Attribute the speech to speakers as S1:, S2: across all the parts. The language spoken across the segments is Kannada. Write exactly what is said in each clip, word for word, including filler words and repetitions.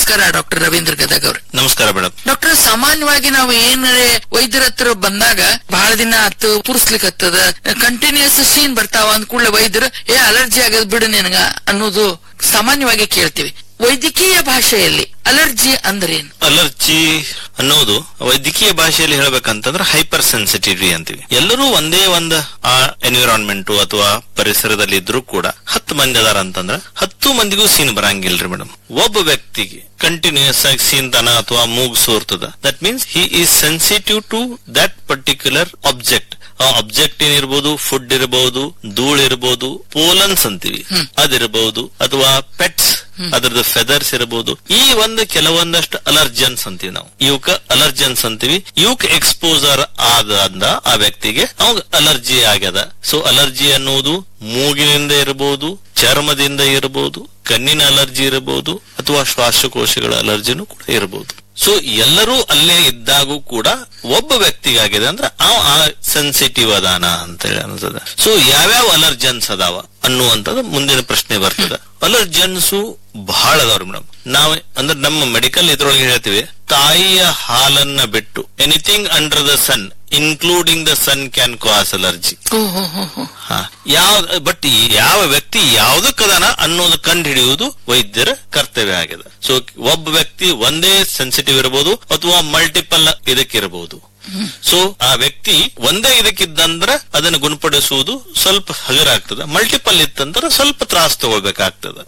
S1: ನಮಸ್ಕಾರ ಡಾಕ್ಟರ್ ರವೀಂದ್ರ ಗದಗ್ ಅವ್ರೆ.
S2: ನಮಸ್ಕಾರ ಮೇಡಮ್.
S1: ಡಾಕ್ಟರ್, ಸಾಮಾನ್ಯವಾಗಿ ನಾವು ಏನಾರೆ ವೈದ್ಯರ ಹತ್ರ ಬಂದಾಗ ಬಹಳ ದಿನ ಹತ್ತು ಪುರ್ಸ್ಲಿಕ್ಕತ್ತದ, ಕಂಟಿನ್ಯೂಸ್ ಸೀನ್ ಬರ್ತಾವ ಅಂದ ಕೂಡಲೇ ವೈದ್ಯರು ಏ ಅಲರ್ಜಿ ಆಗದ್ ಬಿಡು ನಿನಗ ಅನ್ನೋದು ಸಾಮಾನ್ಯವಾಗಿ ಕೇಳ್ತೀವಿ. ವೈದ್ಯಕೀಯ ಭಾಷೆಯಲ್ಲಿ ಅಲರ್ಜಿ ಅಂದ್ರೇನು?
S2: ಅಲರ್ಜಿ ಅನ್ನೋದು ವೈದ್ಯಕೀಯ ಭಾಷೆಯಲ್ಲಿ ಹೇಳ್ಬೇಕಂತಂದ್ರೆ ಹೈಪರ್ ಸೆನ್ಸಿಟಿವಿಟಿ ಅಂತೀವಿ. ಎಲ್ಲರೂ ಒಂದೇ ಒಂದು ಆ ಎನ್ವಿರಾನ್ಮೆಂಟ್ ಅಥವಾ ಪರಿಸರದಲ್ಲಿ ಇದ್ರೂ ಕೂಡ ಹತ್ತು ಮಂದಿ ಅದಾರ ಅಂತಂದ್ರ ಹತ್ತು ಮಂದಿಗೂ ಸೀನ್ ಬರಂಗಿಲ್ರಿ ಮೇಡಮ್. ಒಬ್ಬ ವ್ಯಕ್ತಿಗೆ ಕಂಟಿನ್ಯೂಸ್ ಆಗಿ ಸೀನ್ ತನ ಅಥವಾ ಮೂಗ್ ಸೋರ್ತದ, that means he is sensitive to that particular object. ಆ ಆಬ್ಜೆಕ್ಟ್ ಏನಿರ್ಬೋದು, ಫುಡ್ ಇರಬಹುದು, ಧೂಳ್ ಇರಬಹುದು, ಪೋಲನ್ಸ್ ಅಂತೀವಿ ಅದಿರಬಹುದು, ಅಥವಾ ಪೆಟ್ಸ್ ಅದರದ್ದು ಫೆದರ್ಸ್ ಇರಬಹುದು. ಈ ಒಂದು ಕೆಲವೊಂದಷ್ಟು ಅಲರ್ಜನ್ಸ್ ಅಂತೀವಿ ನಾವು, ಇವಕ್ಕ ಅಲರ್ಜನ್ಸ್ ಅಂತೀವಿ. ಇವಕ್ ಎಕ್ಸ್ಪೋಜರ್ ಆದ ಆ ವ್ಯಕ್ತಿಗೆ ಅವಾಗ ಅಲರ್ಜಿ ಆಗ್ಯದ. ಸೊ ಅಲರ್ಜಿ ಅನ್ನುವುದು ಮೂಗಿನಿಂದ ಇರಬಹುದು, ಚರ್ಮದಿಂದ ಇರಬಹುದು, ಕಣ್ಣಿನ ಅಲರ್ಜಿ ಇರಬಹುದು, ಅಥವಾ ಶ್ವಾಸಕೋಶಗಳ ಅಲರ್ಜಿನೂ ಕೂಡ ಇರಬಹುದು. ಸೊ ಎಲ್ಲರೂ ಅಲ್ಲೇ ಇದ್ದಾಗೂ ಕೂಡ ಒಬ್ಬ ವ್ಯಕ್ತಿಗಾಗಿದೆ ಅಂದ್ರೆ ಅವ ಆ ಸೆನ್ಸಿಟಿವ್ ಅದಾನ ಅಂತ ಹೇಳಿ ಅನ್ಸದ. ಸೊ ಯಾವ್ಯಾವ ಅಲರ್ಜನ್ಸ್ ಅದಾವ ಅನ್ನುವಂಥದ್ದು ಮುಂದಿನ ಪ್ರಶ್ನೆ ಬರ್ತದ. ಅಲರ್ಜನ್ಸು ಬಹಳ ಅದಾವ್ರಿ ಮೇಡಮ್. ನಾವ್ ಅಂದ್ರೆ ನಮ್ಮ ಮೆಡಿಕಲ್ ಇದ್ರೊಳಗೆ ಹೇಳ್ತೀವಿ, ತಾಯಿಯ ಹಾಲನ್ನ ಬಿಟ್ಟು anything under the sun including the sun can cause allergy. ಯಾವ ಬಟ್ ಯಾವ ವ್ಯಕ್ತಿ ಯಾವ್ದಕ್ಕದಾನ ಅನ್ನೋದು ಕಂಡು ಹಿಡಿಯುವುದು ವೈದ್ಯರ ಕರ್ತವ್ಯ ಆಗಿದೆ. ಸೊ ಒಬ್ಬ ವ್ಯಕ್ತಿ ಒಂದೇ ಸೆನ್ಸಿಟಿವ್ ಇರಬಹುದು ಅಥವಾ ಮಲ್ಟಿಪಲ್ ಇದಕ್ಕಿರಬಹುದು. ಸೊ ಆ ವ್ಯಕ್ತಿ ಒಂದೇ ಇದಕ್ಕಿದ್ದಂದ್ರ ಅದನ್ನು ಗುಣಪಡಿಸುವುದು ಸ್ವಲ್ಪ ಹಗರ ಆಗ್ತದ. ಮಲ್ಟಿಪಲ್ ಇತ್ತಂದ್ರೆ ಸ್ವಲ್ಪ ತ್ರಾಸ ತಗೊಳ್ಬೇಕಾಗ್ತದ.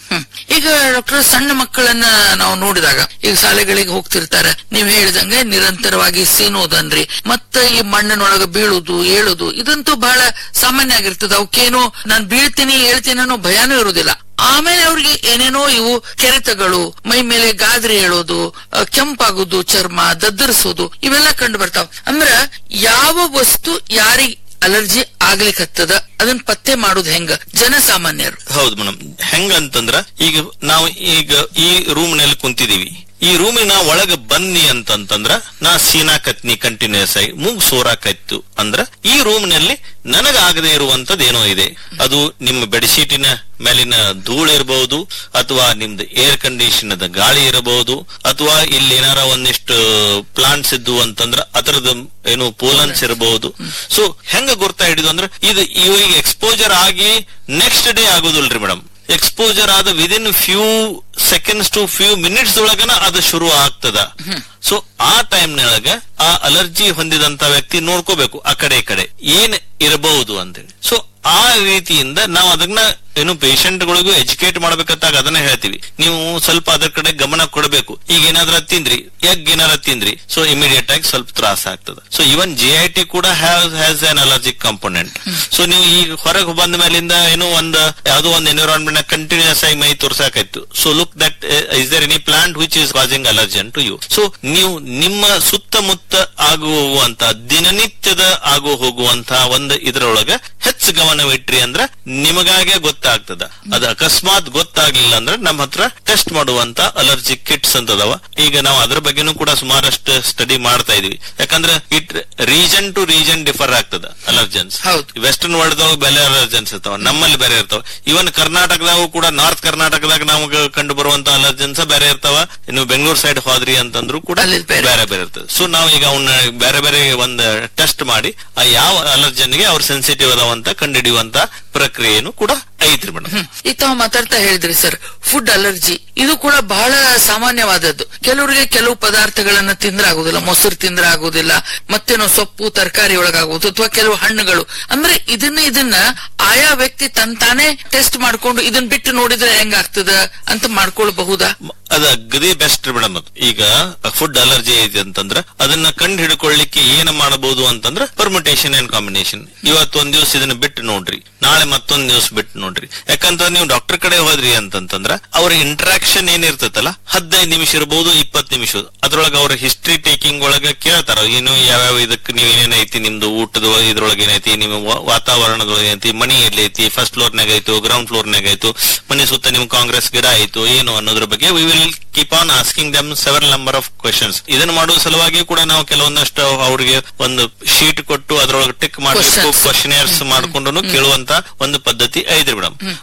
S1: ಈಗ ಡಾಕ್ಟರ್, ಸಣ್ಣ ಮಕ್ಕಳನ್ನ ನಾವು ನೋಡಿದಾಗ ಈಗ ಶಾಲೆಗಳಿಗೆ ಹೋಗ್ತಿರ್ತಾರೆ, ನೀವ್ ಹೇಳಿದಂಗೆ ನಿರಂತರವಾಗಿ ಸೀನೋದನ್ರಿ, ಮತ್ತೆ ಈ ಮಣ್ಣಿನೊಳಗ ಬೀಳುದು ಏಳುದು ಇದಂತೂ ಬಹಳ ಸಾಮಾನ್ಯ ಆಗಿರ್ತದ. ಅವಕ್ಕೇನು ನಾನ್ ಬೀಳ್ತೀನಿ ಹೇಳ್ತೀನಿ ಅನ್ನೋ ಭಯಾನೂ ಇರುವುದಿಲ್ಲ. ಆಮೇಲೆ ಅವ್ರಿಗೆ ಏನೇನೋ ಇವು ಕೆರೆತಗಳು, ಮೈ ಮೇಲೆ ಗಾದ್ರಿ ಹೇಳೋದು, ಕೆಂಪಾಗುದು, ಚರ್ಮ ದದ್ದರಿಸೋದು ಇವೆಲ್ಲ ಕಂಡು ಬರ್ತಾವ. ಅಂದ್ರ ಯಾವ ವಸ್ತು ಯಾರಿಗ ಅಲರ್ಜಿ ಆಗ್ಲಿಕ್ಕತ್ತದ ಅದನ್ನ ಪತ್ತೆ ಮಾಡುದು ಹೆಂಗ ಜನಸಾಮಾನ್ಯರು?
S2: ಹೌದು ಮೇಡಮ್. ಹೆಂಗಂತಂದ್ರ ಈಗ ನಾವು ಈಗ ಈ ರೂಮ್ ನಲ್ಲಿ ಕುಂತಿದೀವಿ, ಈ ರೂಮಿನ ಒಳಗ ಬನ್ನಿ ಅಂತಂತಂದ್ರ ನಾ ಸೀನಾಕತ್ನಿ ಕಂಟಿನ್ಯೂಸ್ ಆಗಿ ಮೂಗ್ ಸೋರಾಕತ್ತು ಅಂದ್ರ ಈ ರೂಮ್ ನಲ್ಲಿ ನನಗಾಗದೆ ಇರುವಂತದ್ದು ಏನೋ ಇದೆ. ಅದು ನಿಮ್ಮ ಬೆಡ್ಶೀಟಿನ ಮೇಲಿನ ಧೂಳು ಇರಬಹುದು, ಅಥವಾ ನಿಮ್ದು ಏರ್ ಕಂಡೀಷನ್ ಗಾಳಿ ಇರಬಹುದು, ಅಥವಾ ಇಲ್ಲಿ ಏನಾರ ಒಂದಿಷ್ಟು ಪ್ಲಾಂಟ್ಸ್ ಇದ್ದು ಅಂತಂದ್ರ ಅದರದ ಏನು ಪೋಲನ್ಸ್ ಇರಬಹುದು. ಸೊ ಹೆಂಗ ಗುರ್ತಾ ಹಿಡಿದು ಅಂದ್ರೆ ಇದು ಇವಾಗ ಎಕ್ಸ್ಪೋಜರ್ ಆಗಿ ನೆಕ್ಸ್ಟ್ ಡೇ ಆಗುದಿಲ್ರಿ ಮೇಡಮ್. ಎಕ್ಸ್ಪೋಜರ್ ಆದ within few seconds to few minutes ಒಳಗನ ಅದು ಶುರು ಆಗ್ತದ. ಸೊ ಆ ಟೈಮ್ನೊಳಗ ಆ ಅಲರ್ಜಿ ಹೊಂದಿದಂತ ವ್ಯಕ್ತಿ ನೋಡ್ಕೋಬೇಕು ಆ ಕಡೆ ಈ ಕಡೆ ಏನ್ ಇರಬಹುದು ಅಂತೇಳಿ. ಸೊ ಆ ರೀತಿಯಿಂದ ನಾವು ಅದನ್ನ ಏನು ಪೇಷಂಟ್ ಗಳಿಗೂ ಎಜುಕೇಟ್ ಮಾಡ್ಬೇಕಂತಾಗ ಅದನ್ನ ಹೇಳ್ತೀವಿ, ನೀವು ಸ್ವಲ್ಪ ಅದ್ರ ಕಡೆ ಗಮನ ಕೊಡಬೇಕು. ಈಗ ಏನಾದ್ರ ತಿಂದ್ರಿ, ಎಗ್ ಏನಾರ ತಿಂದ್ರಿ, ಸೊ ಇಮಿಡಿಯೇಟ್ ಆಗಿ ಸ್ವಲ್ಪ ತ್ರಾಸ ಆಗ್ತದೆ. So even G I T ಕೂಡ has an allergic component. So ನೀವು ಈಗ ಹೊರಗೆ ಬಂದ ಮೇಲಿಂದ ಏನೋ ಒಂದ್ ಯಾವ್ದೋ ಒಂದು ಎನ್ವಿರಾನ್ಮೆಂಟ್ ನ ಕಂಟಿನ್ಯೂಸ್ ಆಗಿ ಮೈ ತೋರ್ಸಾಕಾಯ್ತು. So look that is there any plant which is causing allergen to you. So ನೀವು ನಿಮ್ಮ ಸುತ್ತಮುತ್ತ ಆಗು ಹೋಗುವಂತ ದಿನನಿತ್ಯದ ಆಗು ಹೋಗುವಂತಹ ಒಂದು ಇದರೊಳಗ ಹೆಚ್ಚು ಗಮನವಿಟ್ರಿ ಅಂದ್ರ ನಿಮಗಾಗೆ ಗೊತ್ತಾಗ್ತದ. ಅದು ಅಕಸ್ಮಾತ್ ಗೊತ್ತಾಗ್ಲಿಲ್ಲ ಅಂದ್ರೆ ನಮ್ಮ ಹತ್ರ ಟೆಸ್ಟ್ ಮಾಡುವಂತ ಅಲರ್ಜಿ ಕಿಟ್ಸ್ ಅಂತ ಅದಾವ. ಈಗ ನಾವು ಅದ್ರ ಬಗ್ಗೆನೂ ಕೂಡ ಸುಮಾರಷ್ಟು ಸ್ಟಡಿ ಮಾಡ್ತಾ ಇದೀವಿ. ಯಾಕಂದ್ರೆ it region to region differ ಆಗ್ತದ ಅಲರ್ಜನ್ಸ್. ವೆಸ್ಟರ್ನ್ ವರ್ಲ್ಡ್ ದಾಗ ಬೇರೆ ಅಲರ್ಜನ್ಸ್ ಇರ್ತಾವ, ನಮ್ಮಲ್ಲಿ ಬೇರೆ ಇರ್ತಾವ. ಇವನ್ ಕರ್ನಾಟಕದಾಗೂ ಕೂಡ ನಾರ್ತ್ ಕರ್ನಾಟಕದಾಗ ನಮಗೆ ಕಂಡು ಬರುವಂತ ಅಲರ್ಜನ್ಸ್ ಬೇರೆ ಇರ್ತಾವ. ಇನ್ನು ಬೆಂಗಳೂರು ಸೈಡ್ ಹೋದ್ರಿ ಅಂತಂದ್ರು ಕೂಡ ಬೇರೆ ಬೇರೆ ಇರ್ತದೆ. ಸೊ ನಾವು ಈಗ ಅವನ್ನ ಬೇರೆ ಬೇರೆ ಒಂದು ಟೆಸ್ಟ್ ಮಾಡಿ ಆ ಯಾವ ಅಲರ್ಜನ್ಗೆ ಅವ್ರ ಸೆನ್ಸಿಟಿವ್ ಅದಾವಂತ ಕಂಡುಹಿಡಿಯುವಂತ ಪ್ರಕ್ರಿಯೆನು ಕೂಡ ಐತ್ರಿ ಮೇಡಮ್.
S1: ಈಗ ತಾವು ಮಾತಾಡ್ತಾ ಹೇಳಿದ್ರಿ ಸರ್, ಫುಡ್ ಅಲರ್ಜಿ ಇದು ಕೂಡ ಬಹಳ ಸಾಮಾನ್ಯವಾದದ್ದು. ಕೆಲವರಿಗೆ ಕೆಲವು ಪದಾರ್ಥಗಳನ್ನ ತಿಂದ್ರೆ ಆಗುದಿಲ್ಲ, ಮೊಸರು ತಿಂದ್ರೆ ಆಗುದಿಲ್ಲ, ಮತ್ತೇನೋ ಸೊಪ್ಪು ತರಕಾರಿ ಒಳಗಾಗುವುದು, ಅಥವಾ ಕೆಲವು ಹಣ್ಣುಗಳು. ಅಂದ್ರೆ ಇದನ್ನ ಇದನ್ನ ಆಯಾ ವ್ಯಕ್ತಿ ತಂತಾನೆ ಟೆಸ್ಟ್ ಮಾಡ್ಕೊಂಡು ಇದನ್ನ ಬಿಟ್ಟು ನೋಡಿದ್ರೆ ಹೆಂಗಾಗ್ತದ ಅಂತ ಮಾಡ್ಕೊಳ್ಬಹುದಾ?
S2: ಅದ ಅಗದಿ ಬೆಸ್ಟ್ ಮೇಡಮ್. ಈಗ ಫುಡ್ ಅಲರ್ಜಿ ಐತಿ ಅಂತಂದ್ರ ಅದನ್ನ ಕಂಡು ಹಿಡ್ಕೊಳ್ಳಿಕ್ಕೆ ಏನ್ ಮಾಡಬಹುದು ಅಂತಂದ್ರ ಪರ್ಮುಟೇಷನ್ ಅಂಡ್ ಕಾಂಬಿನೇಷನ್. ಇವತ್ತು ಒಂದ್ ದಿವಸ ಇದನ್ನ ಬಿಟ್ಟು ನೋಡ್ರಿ, ನಾಳೆ ಮತ್ತೊಂದ್ ದಿವಸ ಬಿಟ್ಟು ನೋಡ್ರಿ. ಯಾಕಂತಂದ್ರೆ ನೀವು ಡಾಕ್ಟರ್ ಕಡೆ ಹೋದ್ರಿ ಅಂತಂತಂದ್ರ ಅವ್ರ ಇಂಟ್ರಾಕ್ಷನ್ ಏನಿರ್ತೈತಲ್ಲ ಹದಿನೈದು ನಿಮಿಷ ಇರಬಹುದು, ಇಪ್ಪತ್ತು ನಿಮಿಷ. ಅದ್ರೊಳಗ ಅವ್ರ ಹಿಸ್ಟ್ರಿ ಟೇಕಿಂಗ್ ಒಳಗ ಕೇಳ್ತಾರ, ಏನು ಯಾವ್ಯಾವ ಇದಕ್ಕೆ ನೀವ್ ಏನೇನೈತಿ, ನಿಮ್ದು ಊಟದ ಇದ್ರೊಳಗೆ ಏನೈತಿ, ನಿಮ್ಮ ವಾತಾವರಣದೊಳಗೆ ಏನೈತಿ, ಮನಿ ಎಲ್ಲಿ ಐತಿ, ಫಸ್ಟ್ ಫ್ಲೋರ್ನಾಗ ಆಯ್ತು, ಗ್ರೌಂಡ್ ಫ್ಲೋರ್ನಾಗ ಆಯ್ತು, ಮನೆ ಸುತ್ತ ನಿಮ್ ಕಾಂಗ್ರೆಸ್ ಗಿಡ ಆಯ್ತು ಏನು ಅನ್ನೋದ್ರ ಬಗ್ಗೆ we will keep on asking dum several number of questions. ಇದನ್ನ ಮಾಡುವ ಸಲುವಾಗಿ ಕೂಡ ನಾವು ಕೆಲವೊಂದಷ್ಟು ಅವ್ರಿಗೆ ಒಂದು ಶೀಟ್ ಕೊಟ್ಟು ಅದ್ರೊಳಗೆ ಟಿಕ್ ಮಾಡಬೇಕು, ಕ್ವಶನೇರ್ಸ್ ಮಾಡ್ಕೊಂಡು ಕೇಳುವಂತ ಒಂದು ಪದ್ಧತಿ ಐತ್ರಿ ಮೇಡಮ್. ಬಟ್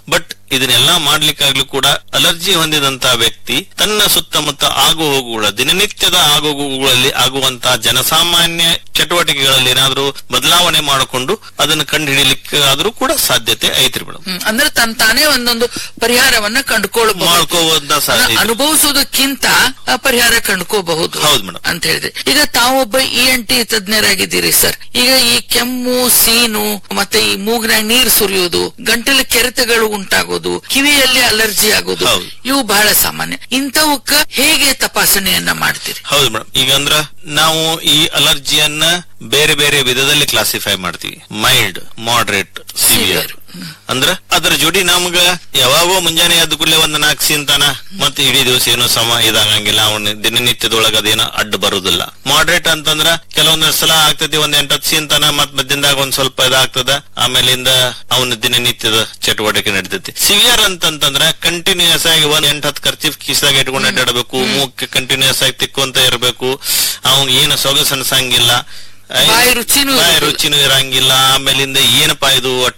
S2: ಇದನ್ನೆಲ್ಲಾ ಮಾಡ್ಲಿಕ್ಕಾಗ್ಲೂ ಕೂಡ ಅಲರ್ಜಿ ಹೊಂದಿದಂತಹ ವ್ಯಕ್ತಿ ತನ್ನ ಸುತ್ತಮುತ್ತ ಆಗು ಹೋಗುಗಳ ದಿನನಿತ್ಯದ ಆಗು ಹೋಗುಗಳಲ್ಲಿ ಆಗುವಂತಹ ಜನಸಾಮಾನ್ಯ ಚಟುವಟಿಕೆಗಳಲ್ಲಿ ಏನಾದ್ರೂ ಬದಲಾವಣೆ ಮಾಡಿಕೊಂಡು ಅದನ್ನು ಕಂಡು ಹಿಡಿಲಿಕ್ಕೆ ಆದ್ರೂ ಕೂಡ ಸಾಧ್ಯತೆ ಐತ್ರಿ ಮೇಡಮ್.
S1: ಅಂದ್ರೆ ತನ್ ತಾನೇ ಒಂದೊಂದು ಪರಿಹಾರವನ್ನ ಕಂಡುಕೊಳ್ಳಬಹುದು,
S2: ಮಾಡ್ಕೋಬಹುದ
S1: ಅನುಭವಿಸುವುದಕ್ಕಿಂತ ಪರಿಹಾರ ಕಂಡುಕೋಬಹುದು.
S2: ಹೌದು ಮೇಡಮ್
S1: ಅಂತ ಹೇಳಿದ್ರೆ ಈಗ ತಾವೊಬ್ಬ ಇ ಎನ್ ಟಿ ತಜ್ಞರಾಗಿದ್ದೀರಿ ಸರ್. ಈಗ ಈ ಕೆಮ್ಮು, ಸೀನು, ಮತ್ತೆ ಈ ಮೂಗಿನಾಗ ನೀರು ಸುರಿಯೋದು, ಗಂಟಲ ಕೆರೆತಗಳು ಉಂಟಾಗೋದು, ಕಿವಿಯಲ್ಲಿ ಅಲರ್ಜಿ ಆಗೋದು, ಇವು ಬಹಳ ಸಾಮಾನ್ಯ. ಇಂಥವಕ್ಕ ಹೇಗೆ ತಪಾಸಣೆಯನ್ನ ಮಾಡ್ತೀರಿ?
S2: ಹೌದು ಮೇಡಮ್. ಈಗ ಅಂದ್ರ ನಾವು ಈ ಅಲರ್ಜಿಯನ್ನ ಬೇರೆ ಬೇರೆ ವಿಧದಲ್ಲಿ ಕ್ಲಾಸಿಫೈ ಮಾಡ್ತೀವಿ. Mild, moderate, severe. ಅಂದ್ರ ಅದ್ರ ಜೋಡಿ ನಮ್ಗ ಯಾವಾಗೋ ಮುಂಜಾನೆ ಎದ್ದು ಕೂಡಲೇ ಒಂದ್ ನಾಲ್ಕು ಸೀಂತಾನ ಮತ್ತೆ ಇಡೀ ದಿವಸ ಏನೋ ಸಮ ಇದಾಗಂಗಿಲ್ಲ, ಅವನ ದಿನನಿತ್ಯದೊಳಗ ಅದೇನೋ ಅಡ್ಡ ಬರುದಿಲ್ಲ. ಮಾಡರೇಟ್ ಅಂತಂದ್ರ ಕೆಲವೊಂದ್ ಸಲ ಆಗ್ತತಿ, ಒಂದ್ ಎಂಟತ್ತು ಸೀಂತಾನ ಮತ್ ಮಧ್ಯದಾಗ ಒಂದ್ ಸ್ವಲ್ಪ ಇದಾಗ್ತದ, ಆಮೇಲಿಂದ ಅವನ ದಿನನಿತ್ಯದ ಚಟುವಟಿಕೆ ನಡೀತೈತಿ. ಸಿವಿಯರ್ ಅಂತಂತಂದ್ರ ಕಂಟಿನ್ಯೂಸ್ ಆಗಿ ಒಂದ್ ಎಂಟ್ ಹತ್ತು ಖರ್ಚಿಫ್ ಕಿಸಾಗ ಇಟ್ಕೊಂಡು ಅಡ್ಡಾಡಬೇಕು, ಮೂಕ್ ಕಂಟಿನ್ಯೂಸ್ ಆಗಿ ತಿಕ್ಕೊಂತ ಇರಬೇಕು, ಅವ್ನ್ ಏನು ಸೊಗಸು ಅನ್ಸಂಗಿಲ್ಲ,
S1: ಬಾಯಿ ರುಚಿನೂ
S2: ರುಚಿನೂ ಇರಂಗಿಲ್ಲ, ಆಮೇಲಿಂದ ಏನಪ್ಪಾ ಇದು ಒಟ್ಟ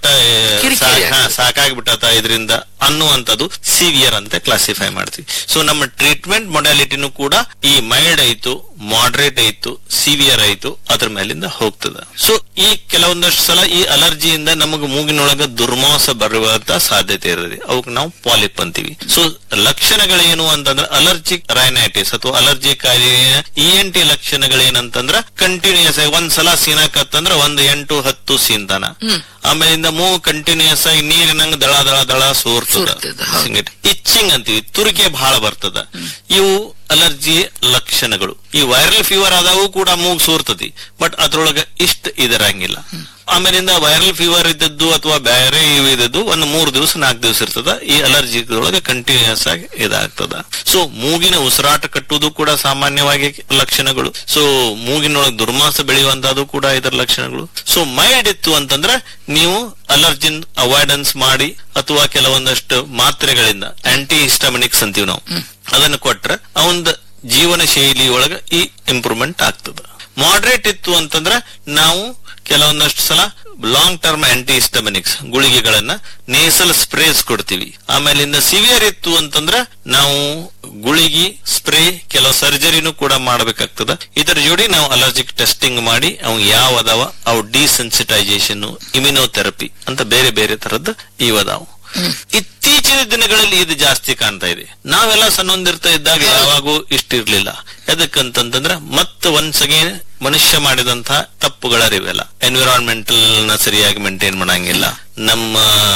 S2: ಸಾಕಾಗ್ಬಿಟ್ಟತ ಇದರಿಂದ ಅನ್ನುವಂಥದ್ದು ಸಿವಿಯರ್ ಅಂತ ಕ್ಲಾಸಿಫೈ ಮಾಡ್ತೀವಿ. ಸೊ ನಮ್ಮ ಟ್ರೀಟ್ಮೆಂಟ್ ಮೊಡಾಲಿಟಿನೂ ಕೂಡ ಈ ಮೈಲ್ಡ್ ಆಯ್ತು, ಮಾಡರೇಟ್ ಆಯ್ತು, ಸಿವಿಯರ್ ಆಯ್ತು, ಅದ್ರ ಮೇಲಿಂದ ಹೋಗ್ತದ. ಸೊ ಈ ಕೆಲವೊಂದಷ್ಟು ಸಲ ಈ ಅಲರ್ಜಿಯಿಂದ ನಮಗ ಮೂಗಿನೊಳಗ ದುರ್ಮಾಂಸ ಬರುವಂತ ಸಾಧ್ಯತೆ ಇರ್ತದೆ, ಅವಕ್ ನಾವು ಪಾಲಿಪ್ ಅಂತೀವಿ. ಸೊ ಲಕ್ಷಣಗಳೇನು ಅಂತಂದ್ರೆ ಅಲರ್ಜಿಕ್ ರೈನೈಟಿಸ್ ಅಥವಾ ಅಲರ್ಜಿ ಕಾಯಿಲೆಯ ಇ ಎನ್ ಟಿ ಲಕ್ಷಣಗಳೇನಂತಂದ್ರ ಕಂಟಿನ್ಯೂಸ್ ಆಗಿ ಒಂದ್ಸಲ ಸೀನಾಕತ್ತಂದ್ರ ಒಂದ್ ಎಂಟು ಹತ್ತು ಸೀನ್ತಾನ, ಆಮೇಲಿಂದ ಮೂಗು ಕಂಟಿನ್ಯೂಸ್ ಆಗಿ ನೀರಿನಂಗ ದಳ ದಳ ದಳ ಸೋರ್ತದ, ಇಚ್ಚಿಂಗ್ ಅಂತೀವಿ, ತುರಿಕೆ ಬಹಳ ಬರ್ತದ. ಇವು ಅಲರ್ಜಿ ಲಕ್ಷಣಗಳು. ಈ ವೈರಲ್ ಫೀವರ್ ಆದಾಗೂ ಕೂಡ ಮೂಗ್ ಸೋರ್ತತಿ, ಬಟ್ ಅದ್ರೊಳಗ ಇಷ್ಟ ಇದರಂಗಿಲ್ಲ. ಆಮೇಲಿಂದ ವೈರಲ್ ಫೀವರ್ ಇದ್ದದ್ದು ಅಥವಾ ಬೇರೆ ಇವು ಇದ್ದದ್ದು ಒಂದು ಮೂರು ದಿವಸ ನಾಲ್ಕು ದಿವಸ ಇರ್ತದ. ಈ ಅಲರ್ಜಿದೊಳಗೆ ಕಂಟಿನ್ಯೂಸ್ ಆಗಿ ಇದಾಗ್ತದ. ಸೊ ಮೂಗಿನ ಉಸಿರಾಟ ಕಟ್ಟುವುದು ಕೂಡ ಸಾಮಾನ್ಯವಾಗಿ ಲಕ್ಷಣಗಳು. ಸೊ ಮೂಗಿನೊಳಗೆ ದುರ್ಮಾಂಸ ಬೆಳೆಯುವಂತದ್ದು ಕೂಡ ಇದರ ಲಕ್ಷಣಗಳು. ಸೊ ಮೈಲ್ಡ್ ಇತ್ತು ಅಂತಂದ್ರೆ ನೀವು ಅಲರ್ಜಿನ್ ಅವಾಯ್ಡೆನ್ಸ್ ಮಾಡಿ ಅಥವಾ ಕೆಲವೊಂದಷ್ಟು ಮಾತ್ರೆಗಳಿಂದ ಆಂಟಿ ಹಿಸ್ಟಾಮಿನಿಕ್ಸ್ ಅಂತೀವಿ ನಾವು, ಅದನ್ನು ಕೊಟ್ರೆ ಅವಂದ ಜೀವನ ಶೈಲಿ ಒಳಗ ಈ ಇಂಪ್ರೂವ್ಮೆಂಟ್ ಆಗ್ತದ. ಮಾಡರೇಟ್ ಇತ್ತು ಅಂತಂದ್ರೆ ನಾವು ಕೆಲವೊಂದಷ್ಟು ಸಲ long term aunty histaminics ಗುಳಿಗೆಗಳನ್ನ nasal sprays ಕೊಡ್ತೀವಿ. ಆಮೇಲಿಂದ ಸಿವಿಯರ್ ಇತ್ತು ಅಂತಂದ್ರ ನಾವು ಗುಳಿಗಿ ಸ್ಪ್ರೇ ಕೆಲವು ಸರ್ಜರಿನೂ ಕೂಡ ಮಾಡಬೇಕಾಗ್ತದ. ಇದರ ಜೋಡಿ ನಾವು ಅಲರ್ಜಿಕ್ ಟೆಸ್ಟಿಂಗ್ ಮಾಡಿ ಅವ್ ಯಾವ ಅದಾವ ಅವು ಡಿಸೆನ್ಸಿಟೈಸೇಷನ್, ಇಮ್ಯುನೋಥೆರಪಿ ಅಂತ ಬೇರೆ ಬೇರೆ ತರದ್ದು ಇವದಾವು. ಇತ್ತೀಚಿನ ದಿನಗಳಲ್ಲಿ ಇದು ಜಾಸ್ತಿ ಕಾಣ್ತಾ ಇದೆ. ನಾವೆಲ್ಲ ಸಣ್ಣೊಂದಿರ್ತಾ ಇದ್ದಾಗ ಯಾವಾಗೂ ಇಷ್ಟಿರ್ಲಿಲ್ಲ. ಎದಕ್ಕಂತಂದ್ರ ಮತ್ತೆ ಒನ್ಸ್ ಅಗೇನ್ ಮನುಷ್ಯ ಮಾಡಿದಂತಹ ತಪ್ಪುಗಳರಿವೆಲ್ಲ. ಎನ್ವಿರಾನ್ಮೆಂಟಲ್ ನ ಸರಿಯಾಗಿ ಮೇಂಟೈನ್ ಮಾಡಂಗಿಲ್ಲ, ನಮ್ಮ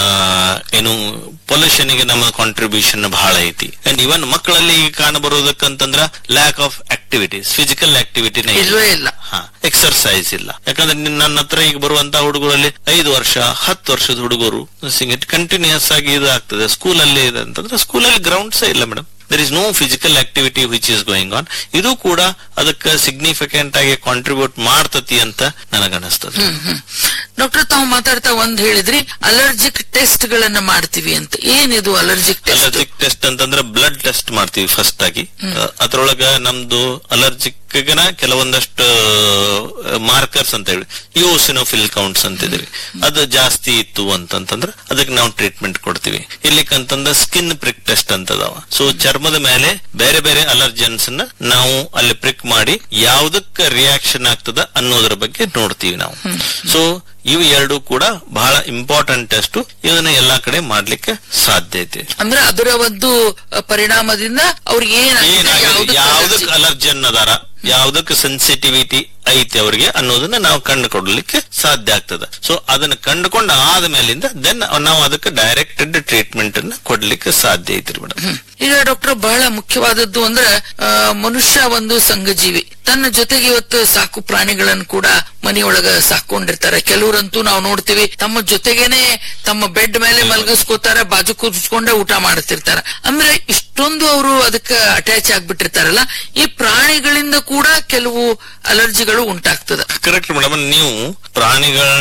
S2: ಏನು ಪೊಲ್ಯೂಷನ್ ಗೆ ನಮ್ಮ ಕಾಂಟ್ರಿಬ್ಯೂಷನ್ ಬಹಳ ಐತಿ. ಅಂಡ್ ಇವನ್ ಮಕ್ಕಳಲ್ಲಿ ಕಾಣಬರೋದಕ್ಕಂತಂದ್ರ ಲ್ಯಾಕ್ ಆಫ್ ಆಕ್ಟಿವಿಟೀಸ್, ಫಿಸಿಕಲ್ ಆಕ್ಟಿವಿಟಿನೇ ಇಲ್ಲ, ಎಕ್ಸರ್ಸೈಸ್ ಇಲ್ಲ. ಯಾಕಂದ್ರೆ ನನ್ನ ಹತ್ರ ಈಗ ಬರುವಂತ ಹುಡುಗರಲ್ಲಿ ಐದು ವರ್ಷ ಹತ್ತು ವರ್ಷದ ಹುಡುಗರು ಕಂಟಿನ್ಯೂಸ್ ಆಗಿ ಇದು ಆಗ್ತದೆ. ಸ್ಕೂಲಲ್ಲಿ ಇದೆ ಅಂತಂದ್ರೆ ಸ್ಕೂಲಲ್ಲಿ ಗ್ರೌಂಡ್ಸೇ ಇಲ್ಲ madam. there is no physical activity which is going on. ಇದು ಕೂಡ ಅದಕ್ಕೆ ಸಿಗ್ನಿಫಿಕೆಂಟ್ ಆಗಿ ಕಾಂಟ್ರಿಬ್ಯೂಟ್ ಮಾಡ್ತತಿ ಅಂತ ನನಗನ್ನಿಸ್ತದೆ.
S1: ಡಾಕ್ಟರ್, ತಾವು ಮಾತಾಡ್ತಾ ಒಂದ್ ಹೇಳಿದ್ರಿ ಅಲರ್ಜಿಕ್ ಟೆಸ್ಟ್ ಗಳನ್ನ ಮಾಡ್ತೀವಿ ಅಂತ. ಏನಿದು ಅಲರ್ಜಿಕ್ ಟೆಸ್ಟ್?
S2: ಅಲರ್ಜಿಕ್ ಟೆಸ್ಟ್ ಅಂತಂದ್ರೆ ಬ್ಲಡ್ ಟೆಸ್ಟ್ ಮಾಡ್ತೀವಿ ಫಸ್ಟ್ ಆಗಿ. ಅದ್ರೊಳಗ ನಮ್ದು ಅಲರ್ಜಿಕ್ ಕೆಲವೊಂದಷ್ಟು ಮಾರ್ಕರ್ಸ್ ಅಂತ ಹೇಳಿ ಯೂಸಿನೋಫಿಲ್ ಕೌಂಟ್ಸ್ ಅಂತಿದ್ವಿ, ಅದು ಜಾಸ್ತಿ ಇತ್ತು ಅಂತಂತಂದ್ರೆ ಅದಕ್ಕೆ ನಾವು ಟ್ರೀಟ್ಮೆಂಟ್ ಕೊಡ್ತೀವಿ. ಇಲ್ಲಿಕಂತಂದ್ರೆ ಸ್ಕಿನ್ ಪ್ರಿಕ್ ಟೆಸ್ಟ್ ಅಂತದಾವ. ಸೊ ಚರ್ಮದ ಮೇಲೆ ಬೇರೆ ಬೇರೆ ಅಲರ್ಜನ್ಸ್ ನ ನಾವು ಅಲ್ಲಿ ಪ್ರಿಕ್ ಮಾಡಿ ಯಾವ್ದಕ್ಕೆ ರಿಯಾಕ್ಷನ್ ಆಗ್ತದ ಅನ್ನೋದ್ರ ಬಗ್ಗೆ ನೋಡ್ತೀವಿ ನಾವು. ಸೊ ಇವು ಎರಡು ಕೂಡ ಬಹಳ ಇಂಪಾರ್ಟೆಂಟ್ ಟೆಸ್ಟ್. ಇದನ್ನ ಎಲ್ಲಾ ಕಡೆ ಮಾಡ್ಲಿಕ್ಕೆ ಸಾಧ್ಯ ಐತೆ.
S1: ಅಂದ್ರೆ ಅದರ ಒಂದು ಪರಿಣಾಮದಿಂದ ಅವ್ರಿಗೆ ಏನಾಗಿದೆ,
S2: ಯಾವ್ದಕ್ ಅಲರ್ಜನ್ ಅದಾರ, ಯಾವ್ದಕ್ ಸೆನ್ಸಿಟಿವಿಟಿ ಐತಿ ಅವ್ರಿಗೆ ಅನ್ನೋದನ್ನ ನಾವು ಕಂಡುಕೊಡ್ಲಿಕ್ಕೆ ಸಾಧ್ಯ ಆಗ್ತದ. ಸೊ ಅದನ್ನ ಕಂಡುಕೊಂಡ ಆದ್ಮೇಲಿಂದ ದೆನ್ ನಾವು ಅದಕ್ಕೆ ಡೈರೆಕ್ಟೆಡ್ ಟ್ರೀಟ್ಮೆಂಟ್ ಅನ್ನ ಕೊಡ್ಲಿಕ್ಕೆ ಸಾಧ್ಯ ಐತ್ರಿ ಮೇಡಮ್.
S1: ಈಗ ಡಾಕ್ಟರ್, ಬಹಳ ಮುಖ್ಯವಾದದ್ದು ಅಂದ್ರೆ ಮನುಷ್ಯ ಒಂದು ಸಂಘಜೀವಿ. ತನ್ನ ಜೊತೆಗೆ ಇವತ್ತು ಸಾಕು ಪ್ರಾಣಿಗಳನ್ನು ಕೂಡ ಮನೆಯೊಳಗ ಸಾಕೊಂಡಿರ್ತಾರೆ. ಕೆಲವರಂತೂ ನಾವು ನೋಡ್ತೀವಿ ತಮ್ಮ ಜೊತೆಗೇನೆ ತಮ್ಮ ಬೆಡ್ ಮೇಲೆ ಮಲಗಿಸ್ಕೋತಾರೆ, ಬಾಜು ಕೂರಿಸ್ಕೊಂಡೆ ಊಟ ಮಾಡ್ತಿರ್ತಾರ. ಅಂದ್ರೆ ಇಷ್ಟೊಂದು ಅವರು ಅದಕ್ಕೆ ಅಟ್ಯಾಚ್ ಆಗ್ಬಿಟ್ಟಿರ್ತಾರಲ್ಲ, ಈ ಪ್ರಾಣಿಗಳಿಂದ ಕೂಡ ಕೆಲವು ಅಲರ್ಜಿಗಳು ಉಂಟಾಗ್ತದೆ.
S2: Correct madam. ನೀವು ಪ್ರಾಣಿಗಳನ್ನ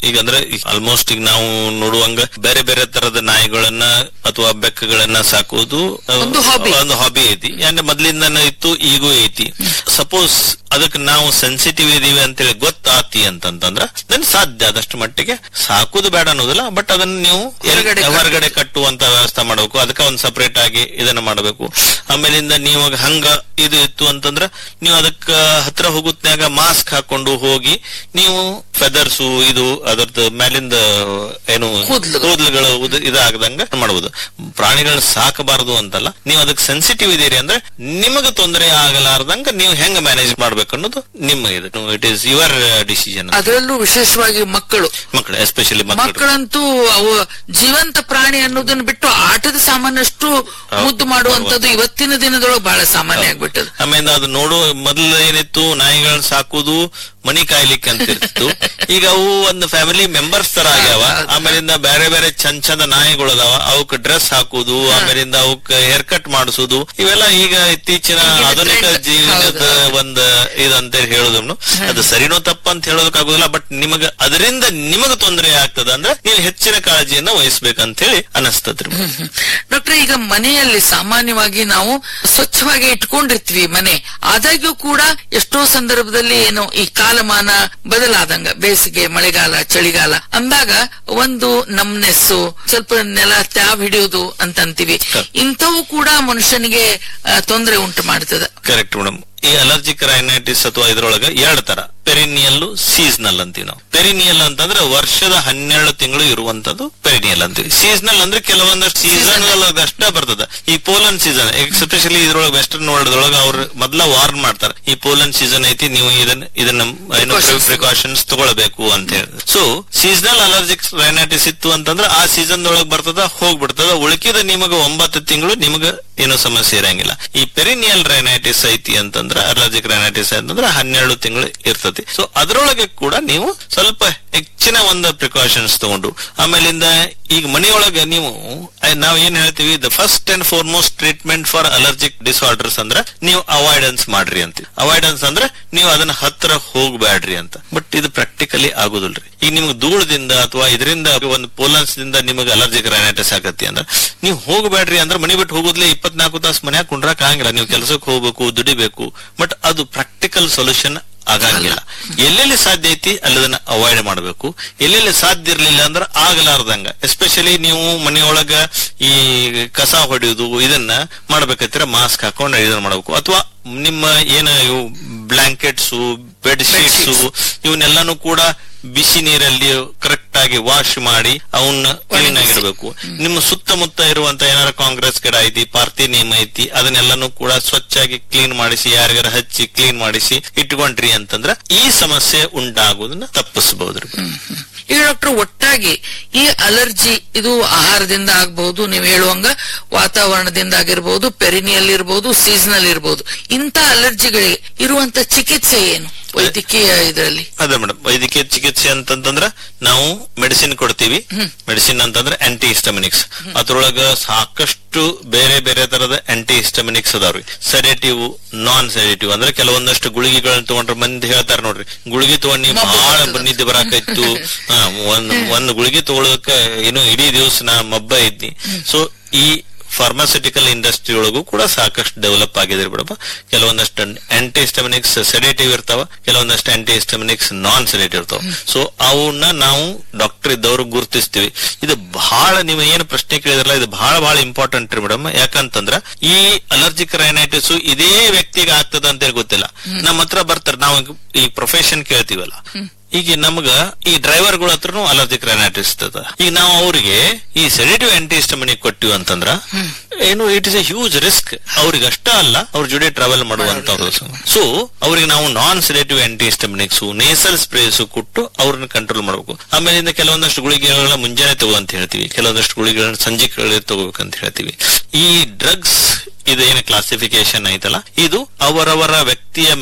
S2: ಈಗ ಅಂದ್ರೆ ಆಲ್ಮೋಸ್ಟ್ ಈಗ ನಾವು ನೋಡುವಂಗ ಬೇರೆ ಬೇರೆ ತರದ ನಾಯಿಗಳನ್ನ ಅಥವಾ ಬೆಕ್ಕಗಳನ್ನ ಸಾಕುವುದು
S1: ಒಂದು ಹಾಬಿ
S2: ಒಂದು ಹಾಬಿ ಐತಿ. ಅಂದ್ರೆ ಮೊದ್ಲಿಂದನ ಇತ್ತು, ಈಗೂ ಐತಿ. ಸಪೋಸ್ ಅದಕ್ಕೆ ನಾವು ಸೆನ್ಸಿಟಿವ್ ಇದೀವಿ ಅಂತೇಳಿ ಗೊತ್ತಾತಿ ಅಂತಂತಂದ್ರ ದೆನ್ ಸಾಧ್ಯ ಆದಷ್ಟು ಮಟ್ಟಿಗೆ ಸಾಕುದು ಬೇಡ ಅನ್ನೋದಿಲ್ಲ, ಬಟ್ ಅದನ್ನ ನೀವು ಹೊರಗಡೆ ಕಟ್ಟುವಂತ ವ್ಯವಸ್ಥೆ ಮಾಡಬೇಕು. ಅದಕ್ಕೆ ಒಂದ್ ಸಪರೇಟ್ ಆಗಿ ಇದನ್ನ ಮಾಡಬೇಕು. ಆಮೇಲಿಂದ ನೀವು ಹಂಗ ಇದು ಇತ್ತು ಅಂತಂದ್ರ ನೀವು ಅದಕ್ಕ ಹತ್ರ ಹೋಗುತ್ನ್ಯಾಗ ಮಾಸ್ಕ್ ಹಾಕೊಂಡು ಹೋಗಿ ನೀವು ಫೆದರ್ಸು ಇದು ಅದರದ ಮೇಲಿಂದ ಏನು ಕೂದಲುಗಳು ಇದಾಗದಂಗ ಮಾಡಬಹುದು. ಪ್ರಾಣಿಗಳನ್ನ ಸಾಕಬಾರದು ಅಂತಲ್ಲ, ನೀವು ಅದಕ್ಕೆ ಸೆನ್ಸಿಟಿವ್ ಇದೀರಿ ಅಂದ್ರೆ ನಿಮಗ ತೊಂದರೆ ಆಗಲಾರ್ದಂಗ ನೀವು ಹೆಂಗ ಮ್ಯಾನೇಜ್ ಮಾಡ್ಬೇಕು ಅನ್ನೋದು ನಿಮ್ಮ ಇದು. It is your decision.
S1: ಅದರಲ್ಲೂ ವಿಶೇಷವಾಗಿ ಮಕ್ಕಳು
S2: ಮಕ್ಕಳು ಎಸ್ಪೆಷಲಿ
S1: ಮಕ್ಕಳಂತೂ ಅವು ಜೀವಂತ ಪ್ರಾಣಿ ಅನ್ನೋದನ್ನ ಬಿಟ್ಟು ಆಟದ ಸಾಮಾನ್ಯಷ್ಟು ಮುದ್ದು ಮಾಡುವಂತದ್ದು ಇವತ್ತಿನ ದಿನದೊಳಗೆ ಬಹಳ ಸಾಮಾನ್ಯ ಆಗ್ಬಿಟ್ಟದು.
S2: ಆಮೇಲೆ ಅದು ನೋಡು, ಮೊದಲು ಏನಿತ್ತು ನಾಯಿಗಳನ್ನ ಸಾಕುದು ಮನಿ ಕಾಯ್ಲಿಕ್ಕೆ ಅಂತ ಇರ್ತಿತ್ತು. ಈಗ ಅವು ಒಂದು ಫ್ಯಾಮಿಲಿ ಮೆಂಬರ್ಸ್ ತರ ಆಗ್ಯಾವ. ಆಮೇಲಿಂದ ಬೇರೆ ಬೇರೆ ಚಂದ ಚಂದ ನಾಯಿಗಳು ಅದಾವ, ಅವಕ್ ಡ್ರೆಸ್ ಹಾಕುದು, ಆಮೇಲಿಂದ ಅವಕ್ ಹೇರ್ ಕಟ್ ಮಾಡಿಸುದು, ಇವೆಲ್ಲ ಈಗ ಇತ್ತೀಚಿನ ಆಧುನಿಕ ಜೀವನದ ಒಂದ್ ಇದಂತ ಹೇಳುದನ್ನು. ಅದು ಸರಿನೋ ತಪ್ಪ ಅಂತ ಹೇಳೋದಕ್ಕಾಗುದಿಲ್ಲ, ಬಟ್ ನಿಮಗ ಅದರಿಂದ ನಿಮಗ ತೊಂದರೆ ಆಗ್ತದ ಅಂದ್ರೆ ನೀವು ಹೆಚ್ಚಿನ ಕಾಳಜಿಯನ್ನ ವಹಿಸ್ಬೇಕಂತ ಹೇಳಿ ಅನಿಸ್ತದ್ರಿ.
S1: ಡಾಕ್ಟರ್, ಈಗ ಮನೆಯಲ್ಲಿ ಸಾಮಾನ್ಯವಾಗಿ ನಾವು ಸ್ವಚ್ಛವಾಗಿ ಇಟ್ಕೊಂಡಿರ್ತೀವಿ ಮನೆ, ಆದಾಗ್ಯೂ ಕೂಡ ಎಷ್ಟೋ ಸಂದರ್ಭದಲ್ಲಿ ಏನು ಈ ಕಾಲಮಾನ ಬದಲಾದಂಗ ಬೇಸಿಗೆ ಮಳೆಗಾಲ ಚಳಿಗಾಲ ಅಂದಾಗ ಒಂದು ನಮ್ನೆಸ್ಸು ಸ್ವಲ್ಪ ನೆಲ ತ್ಯಾವ್ ಹಿಡಿಯುವುದು ಅಂತಂತೀವಿ, ಇಂಥವು ಕೂಡ ಮನುಷ್ಯನಿಗೆ ತೊಂದರೆ ಉಂಟು ಮಾಡ್ತದ.
S2: Correct madam. ಈ ಅಲರ್ಜಿಕ್ ರೈನೈಟಿಸ್ ಅಥವಾ ಇದ್ರೊಳಗ ಎರಡು ತರ, ಪೆರಿನಿಯಲ್, ಸೀಸನಲ್ ಅಂತೀವಿ ನಾವು. ಪೆರಿನಿಯಲ್ ಅಂತಂದ್ರೆ ವರ್ಷದ ಹನ್ನೆರಡು ತಿಂಗಳು ಇರುವಂತದ್ದು ಪೆರಿನಿಯಲ್ ಅಂತೀವಿ. ಸೀಸನಲ್ ಅಂದ್ರೆ ಕೆಲವೊಂದಷ್ಟು ಸೀಸನ್ ಅಷ್ಟೇ ಬರ್ತದ. ಈ ಪೋಲನ್ ಸೀಸನ್ ಎಸ್ಪೆಷಲಿ ಇದ್ರೊಳಗೆ ವೆಸ್ಟರ್ನ್ ವರ್ಲ್ಡ್ ಒಳಗ ಅವ್ರು ಮೊದ್ಲ ವಾರ್ನ್ ಮಾಡ್ತಾರೆ, ಈ ಪೋಲನ್ ಸೀಸನ್ ಐತಿ, ನೀವು ಇದನ್ನ ಇದನ್ನ ಏನು ಪ್ರಿಕಾಷನ್ಸ್ ತಗೊಳ್ಬೇಕು ಅಂತ ಹೇಳಿ. ಸೊ ಸೀಸನಲ್ ಅಲರ್ಜಿಕ್ ರೈನೈಟಿಸ್ ಇತ್ತು ಅಂತಂದ್ರೆ ಆ ಸೀಸನ್ ಒಳಗೆ ಬರ್ತದ, ಹೋಗ್ಬಿಡ್ತದ. ಉಳಿಕಿದ ನಿಮಗ ಒಂಬತ್ತು ತಿಂಗಳು ನಿಮಗ ಏನೋ ಸಮಸ್ಯೆ ಇರಂಗಿಲ್ಲ. ಈ ಪೆರಿನಿಯಲ್ ರೈನೈಟಿಸ್ ಐತಿ ಅಂತಂದ್ರೆ ಅಲರ್ಜಿಕ್ ರೈನೈಟಿಸ್ ಅಂತಂದ್ರೆ ಹನ್ನೆರಡು ತಿಂಗಳು ಇರ್ತದೆ. ಸೊ ಅದರೊಳಗೆ ಕೂಡ ನೀವು ಸ್ವಲ್ಪ ಹೆಚ್ಚಿನ ಒಂದು ಪ್ರಿಕಾಷನ್ಸ್ ತಗೊಂಡು, ಆಮೇಲಿಂದ ಈಗ ಮನೆಯೊಳಗೆ ನೀವು ನಾವ್ ಏನ್ ಹೇಳ್ತೀವಿ, the first and foremost treatment for allergic disorders ಅಂದ್ರೆ ನೀವು ಅವಾಯ್ಡೆನ್ಸ್ ಮಾಡ್ರಿ ಅಂತ. ಅವಾಯ್ಡೆನ್ಸ್ ಅಂದ್ರೆ ನೀವು ಅದನ್ನ ಹತ್ರ ಹೋಗ್ಬ್ಯಾಡ್ರಿ ಅಂತ. ಬಟ್ ಇದು ಪ್ರಾಕ್ಟಿಕಲಿ ಆಗುದಿಲ್ರಿ. ಈಗ ನಿಮ್ಗೆ ಧೂಳದಿಂದ ಅಥವಾ ಇದರಿಂದ ಒಂದು ಪೋಲನ್ಸ್ ದಿಂದ ನಿಮಗೆ ಅಲರ್ಜಿಕ್ ರೈನೈಟಿಸ್ ಆಗತ್ತಿ ಅಂದ್ರೆ ನೀವು ಹೋಗ್ಬೇಡ್ರಿ ಅಂದ್ರೆ ಮನಿ ಬಿಟ್ಟು ಹೋಗುದ್ಲೆ ಇಪ್ಪತ್ನಾಲ್ಕು ತಾಸು ಮನ್ಯಾಗ ಕುಂಡ್ರಕ್ ಆಗಂಗಿಲ್ಲ. ನೀವು ಕೆಲಸಕ್ಕೆ ಹೋಗ್ಬೇಕು, ದುಡಿಬೇಕು. ಬಟ್ ಅದು ಪ್ರಾಕ್ಟಿಕಲ್ ಸೊಲ್ಯೂಷನ್ ಆಗಂಗಿಲ್ಲ. ಎಲ್ಲೆಲ್ಲಿ ಸಾಧ್ಯ ಐತಿ ಅಲ್ಲದನ್ನ ಅವಾಯ್ಡ್ ಮಾಡಬೇಕು. ಎಲ್ಲೆಲ್ಲಿ ಸಾಧ್ಯ ಇರ್ಲಿಲ್ಲ ಅಂದ್ರೆ ಆಗಲಾರ್ದಂಗ, ಎಸ್ಪೆಷಲಿ ನೀವು ಮನೆಯೊಳಗ ಈ ಕಸ ಹೊಡೆಯುವುದು ಇದನ್ನ ಮಾಡ್ಬೇಕಂತೀರ ಮಾಸ್ಕ್ ಹಾಕೊಂಡು ಇದನ್ನ ಮಾಡಬೇಕು. ಅಥವಾ ನಿಮ್ಮ ಏನ ಇವು ಬ್ಲಾಂಕೆಟ್ಸು, ಬೆಡ್ ಶೀಟ್ಸು ಇವನ್ನೆಲ್ಲಾನು ಕೂಡ ಬಿಸಿ ನೀರಲ್ಲಿ ಕರೆಕ್ಟ್ ಆಗಿ ವಾಶ್ ಮಾಡಿ ಅವನ್ನ ಕ್ಲೀನ್ ಆಗಿರ್ಬೇಕು. ನಿಮ್ಮ ಸುತ್ತಮುತ್ತ ಇರುವಂತ ಏನಾರ ಕಾಂಗ್ರೆಸ್ ಗಿಡ ಐತಿ, ಪಾರ್ಥಿನಿಯಂ ಐತಿ, ಅದನ್ನೆಲ್ಲಾನು ಕೂಡ ಸ್ವಚ್ಛಾಗಿ ಕ್ಲೀನ್ ಮಾಡಿಸಿ ಯಾರಿಗಾರ ಹಚ್ಚಿ ಕ್ಲೀನ್ ಮಾಡಿಸಿ ಇಟ್ಕೊಂಡ್ರಿ ಅಂತಂದ್ರ ಈ ಸಮಸ್ಯೆ ಉಂಟಾಗುವುದನ್ನ ತಪ್ಪಿಸಬಹುದ್ರಿ.
S1: ಈಗ ಡಾಕ್ಟರ್, ಒಟ್ಟಾಗಿ ಈ ಅಲರ್ಜಿ ಇದು ಆಹಾರದಿಂದ ಆಗಬಹುದು, ನೀವು ಹೇಳುವಂಗ ವಾತಾವರಣದಿಂದ ಆಗಿರ್ಬಹುದು, ಪೆರಿನಿಯಲ್ ಇರಬಹುದು, ಸೀಸನಲ್ ಇರಬಹುದು. ಇಂಥ ಅಲರ್ಜಿಗಳಿಗೆ ಇರುವಂತ ಚಿಕಿತ್ಸೆ ಏನು ವೈದ್ಯಕೀಯ ಇದರಲ್ಲಿ?
S2: ಅದೇ ಮೇಡಮ್, ವೈದ್ಯಕೀಯ ಚಿಕಿತ್ಸೆ ಅಂತಂತಂದ್ರ ನಾವು ಮೆಡಿಸಿನ್ ಕೊಡ್ತೀವಿ. ಮೆಡಿಸಿನ್ ಅಂತಂದ್ರೆ ಆಂಟಿ ಹಿಸ್ಟಮಿನಿಕ್ಸ್. ಅದ್ರೊಳಗ ಸಾಕಷ್ಟು ಬೇರೆ ಬೇರೆ ತರದ ಆಂಟಿ ಹಿಸ್ಟಮಿನಿಕ್ಸ್ ಅದಾವ್ರಿ. ಸೆಡೇಟಿವ್, ನಾನ್ ಸೆಡೇಟಿವ್ ಅಂದ್ರೆ ಕೆಲವೊಂದಷ್ಟು ಗುಳಿಗೆಗಳನ್ನ ತಗೊಂಡ್ರೆ ಮಂದಿ ಹೇಳ್ತಾರ ನೋಡ್ರಿ, ಗುಳಿಗೆ ತಗೊಂಡಿ ಬಹಳ ನಿದ್ದೆ ಬರಾಕೈತು, ಒಂದ್ ಒಂದ್ ಗುಳಿಗೆ ತಗೊಳಕ ಏನು ಇಡೀ ದಿವಸ ನಾ ಮಬ್ಬ ಇದ್ನಿ. ಸೊ ಈ ಫಾರ್ಮಾಸ್ಯೂಟಿಕಲ್ ಇಂಡಸ್ಟ್ರಿ ಒಳಗೂ ಕೂಡ ಸಾಕಷ್ಟು ಡೆವಲಪ್ ಆಗಿದೆ ಬಿಡಪ್ಪ. ಕೆಲವೊಂದಷ್ಟು ಆಂಟಿ ಹಿಸ್ಟಮಿನಿಕ್ಸ್ ಸೆಡೇಟಿವ್ ಇರ್ತಾವ, ಕೆಲವೊಂದಷ್ಟು ಆಂಟಿ ಹಿಸ್ಟಮಿನಿಕ್ಸ್ ನಾನ್ ಸೆಡೇಟಿವ್ ಇರ್ತಾವ. ಸೊ ಅವನ್ನ ನಾವು ಡಾಕ್ಟರ್ ಇದ್ದವ್ರು ಗುರುತಿಸ್ತೀವಿ. ಇದು ಬಹಳ ನೀವು ಏನು ಪ್ರಶ್ನೆ ಕೇಳಿದ್ರಲ್ಲ, ಇದು ಬಹಳ ಬಹಳ ಇಂಪಾರ್ಟೆಂಟ್ ರೀ ಮೇಡಮ್. ಯಾಕಂತಂದ್ರ ಈ ಅಲರ್ಜಿಕ್ ರೈನೈಟಿಸ್ ಇದೇ ವ್ಯಕ್ತಿಗೆ ಆಗ್ತದ ಅಂತ ಗೊತ್ತಿಲ್ಲ. ನಮ್ಮ ಹತ್ರ ಬರ್ತಾರೆ, ನಾವು ಈ ಪ್ರೊಫೆಷನ್ ಕೇಳ್ತೀವಲ್ಲ, ಈಗ ನಮ್ಗ ಈ ಡ್ರೈವರ್ ಗಳ ಹತ್ರನು ಅಲರ್ಜಿಕ್ ರೈನೈಟಿಸ್ ಇರ್ತದ. ಈಗ ನಾವು ಅವ್ರಿಗೆ ಈ ಸೆಡೇಟಿವ್ ಆಂಟಿ ಹಿಸ್ಟಮಿನಿಕ್ ಕೊಟ್ಟಿವಿ ಅಂತಂದ್ರ ಏನು it is A huge risk. ಅವ್ರಿಗೆ ಅಷ್ಟ ಅಲ್ಲ, ಅವ್ರ ಜೊತೆ ಟ್ರಾವೆಲ್ ಮಾಡುವಂತವ್ರು. ಸೊ ಅವ್ರಿಗೆ ನಾವು ನಾನ್ sedative aunty histaminics, nasal sprays ಕೊಟ್ಟು ಅವ್ರನ್ನ ಕಂಟ್ರೋಲ್ ಮಾಡಬೇಕು. ಆಮೇಲಿಂದ ಕೆಲವೊಂದಷ್ಟು ಗುಳಿಗೆಗಳನ್ನ ಮುಂಜಾನೆ ತಗೋ ಅಂತ ಹೇಳ್ತೀವಿ, ಕೆಲವೊಂದಷ್ಟು ಗುಳಿಗೆಗಳನ್ನ ಸಂಜೆ ತಗೋಬೇಕಂತ ಹೇಳ್ತೀವಿ. ಈ ಡ್ರಗ್ಸ್ ಇದೇನು ಕ್ಲಾಸಿಫಿಕೇಶನ್ ಐತಲ್ಲ, ಇದು ಅವರವರ ವ್ಯಕ್ತಿಯ ಮೇಲೆ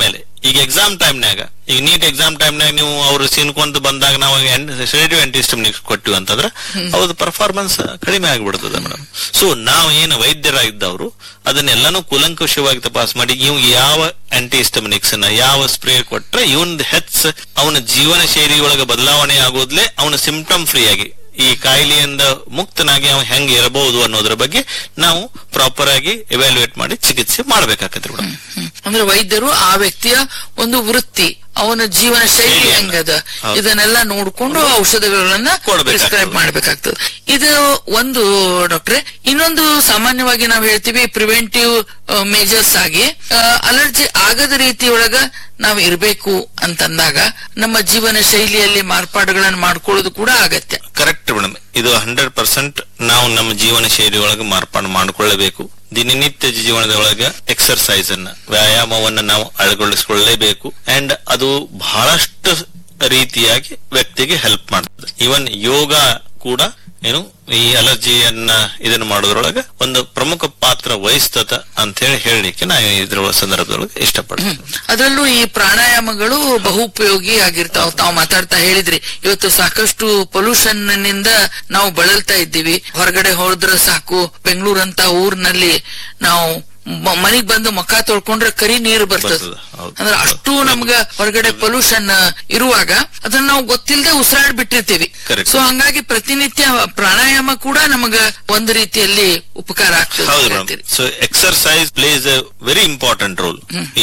S2: ಈಗ ಎಕ್ಸಾಮ್ ಟೈಮ್ನಾಗ, ಈಗ ನೀಟ್ ಎಕ್ಸಾಮ್ ಟೈಮ್ನಾಗ ನೀವು ಅವ್ರು ಸೀನ್ಕೊಂತ ಬಂದಾಗ ನಾವು ರೇಡಿಯೋ ಆಂಟಿಹಿಸ್ಟಮಿನಿಕ್ಸ್ ಕೊಟ್ಟಿವಿ ಅಂತಂದ್ರೆ ಅವ್ರದ್ದು ಪರ್ಫಾರ್ಮೆನ್ಸ್ ಕಡಿಮೆ ಆಗಿಬಿಡ್ತದೆ ಮೇಡಮ್. ಸೊ ನಾವು ಏನು ವೈದ್ಯರಾಗಿದ್ದವರು ಅದನ್ನೆಲ್ಲಾನು ಕೂಲಂಕುಷವಾಗಿ ತಪಾಸ್ ಮಾಡಿ ಇವ್ ಯಾವ ಆಂಟಿಹಿಸ್ಟಮಿನಿಕ್ಸ್ ನ ಯಾವ ಸ್ಪ್ರೇ ಕೊಟ್ರೆ ಇವನ್ ಹೆಚ್ಚ ಅವನ ಜೀವನ ಶೈಲಿ ಒಳಗೆ ಬದಲಾವಣೆ ಆಗೋದ್ಲೆ ಅವನ ಸಿಂಪ್ಟಮ್ ಫ್ರೀ ಆಗಿ ಈ ಕಾಯಿಲೆಯಿಂದ ಮುಕ್ತನಾಗಿ ಅವ ಹೆಂಗ್ ಇರಬಹುದು ಅನ್ನೋದ್ರ ಬಗ್ಗೆ ನಾವು ಪ್ರಾಪರ್ ಆಗಿ ಎವ್ಯಾಲ್ಯೂಯೇಟ್ ಮಾಡಿ ಚಿಕಿತ್ಸೆ ಮಾಡ್ಬೇಕಾಗತ್ತೆ ಮೇಡಮ್.
S1: ಅಂದ್ರೆ ವೈದ್ಯರು ಆ ವ್ಯಕ್ತಿಯ ಒಂದು ವೃತ್ತಿ, ಅವನ ಜೀವನ ಶೈಲಿ ಹೆಂಗದ ಇದನ್ನೆಲ್ಲ ನೋಡ್ಕೊಂಡು ಔಷಧಗಳನ್ನ ಪ್ರಿಸ್ಕ್ರೈಬ್ ಮಾಡ್ಬೇಕಾಗ್ತದೆ. ಇದು ಒಂದು ಡಾಕ್ಟ್ರೆ. ಇನ್ನೊಂದು ಸಾಮಾನ್ಯವಾಗಿ ನಾವು ಹೇಳ್ತೀವಿ ಪ್ರಿವೆಂಟಿವ್ ಮೇಜರ್ಸ್ ಆಗಿ ಅಲರ್ಜಿ ಆಗದ ರೀತಿ ಒಳಗ ನಾವು ಇರಬೇಕು ಅಂತಂದಾಗ ನಮ್ಮ ಜೀವನ ಶೈಲಿಯಲ್ಲಿ ಮಾರ್ಪಾಡುಗಳನ್ನು ಮಾಡ್ಕೊಳ್ಳೋದು ಕೂಡ ಅಗತ್ಯ.
S2: ಕರೆಕ್ಟ್ ಮೇಡಮ್, ಇದು ಹಂಡ್ರೆಡ್ ಪರ್ಸೆಂಟ್ ನಾವು ನಮ್ಮ ಜೀವನ ಶೈಲಿ ಒಳಗೆ ಮಾರ್ಪಾಡು ಮಾಡಿಕೊಳ್ಳಬೇಕು. ದಿನನಿತ್ಯ ಜೀವನದ ಒಳಗ ಎಕ್ಸರ್ಸೈಸ್ ಅನ್ನ, ವ್ಯಾಯಾಮವನ್ನ ನಾವು ಅಳವಡಿಸಿಕೊಳ್ಳಲೇಬೇಕು. ಅಂಡ್ ಅದು ಬಹಳಷ್ಟು ರೀತಿಯಾಗಿ ವ್ಯಕ್ತಿಗೆ ಹೆಲ್ಪ್ ಮಾಡ್ತದೆ. ಈವನ್ ಯೋಗ ಕೂಡ ಏನು ಈ ಅಲರ್ಜಿಯನ್ನ ಇದನ್ನ ಮಾಡೋದ್ರೊಳಗ ಒಂದು ಪ್ರಮುಖ ಪಾತ್ರ ವಹಿಸ್ತದ ಅಂತ ಹೇಳಿ ಹೇಳಲಿಕ್ಕೆ ನಾನು ಇದ್ರ ಸಂದರ್ಭದೊಳಗೆ ಇಷ್ಟಪಡ್ತೀನಿ.
S1: ಅದರಲ್ಲೂ ಈ ಪ್ರಾಣಾಯಾಮಗಳು ಬಹು ಉಪಯೋಗಿ ಆಗಿರ್ತಾವ. ತಾವು ಮಾತಾಡ್ತಾ ಹೇಳಿದ್ರಿ, ಇವತ್ತು ಸಾಕಷ್ಟು ಪೊಲ್ಯೂಷನ್ ನಿಂದ ನಾವು ಬಳಲ್ತಾ ಇದ್ದೀವಿ. ಹೊರಗಡೆ ಹೋದ್ರ ಸಾಕು, ಬೆಂಗಳೂರಂತ ಊರಿನಲ್ಲಿ ನಾವು ಮನಿಗ್ ಬಂದು ಮುಖ ತೊಳ್ಕೊಂಡ್ರೆ ಕರಿ ನೀರು ಬರ್ತದ. ಅಂದ್ರೆ ಅಷ್ಟು ನಮ್ಗ ಹೊರಗಡೆ ಪೊಲ್ಯೂಷನ್ ಇರುವಾಗ ಅದನ್ನ ನಾವು ಗೊತ್ತಿಲ್ಲದೆ ಉಸಿರಾಡ್ ಬಿಟ್ಟಿರ್ತೀವಿ. ಸೊ ಹಂಗಾಗಿ ಪ್ರತಿನಿತ್ಯ ಪ್ರಾಣಾಯಾಮ ಕೂಡ ನಮಗ ಒಂದು ರೀತಿಯಲ್ಲಿ ಉಪಕಾರ ಆಗ್ತದೆ.
S2: So exercise place A very important role